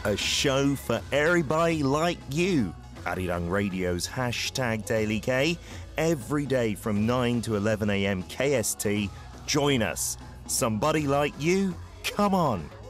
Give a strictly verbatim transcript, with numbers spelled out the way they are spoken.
a show for everybody like you. Arirang Radio's hashtag Daily K, every day from nine to eleven a m K S T. Join us. Somebody like you? Come on.